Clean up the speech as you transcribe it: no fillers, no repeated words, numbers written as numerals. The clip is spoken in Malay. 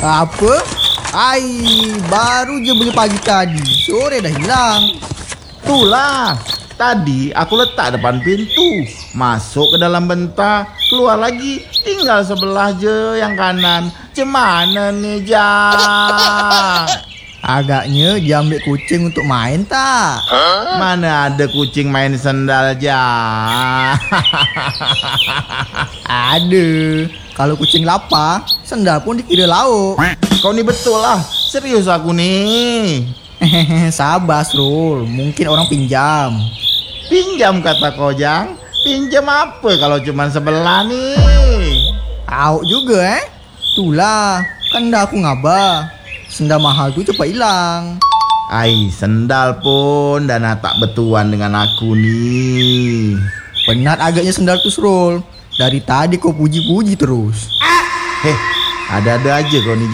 Apa? Baru je beli pagi tadi, sore dah hilang. Itulah, tadi aku letak depan pintu, masuk ke dalam bentar, keluar lagi, tinggal sebelah je yang kanan. Cemana nih, Jang? Agaknya dia ambil kucing untuk main tak? Mana ada kucing main sendal, Jang? Ada. Kalau kucing lapar, sendal pun dikira lauk. Kau ni betul lah, serius aku nih. Sabar, Srul. Mungkin orang pinjam. Pinjam kata kau, Jang. Pinjam apa kalau cuma sebelah nih? Tahu juga Itulah, kan dah aku ngabar. Sendal mahal tu cepat hilang. Sendal pun dana tak betuan dengan aku nih. Penat agaknya sendal tu, Srul. Dari tadi kau puji-puji terus. Ada-ada aja kau nih.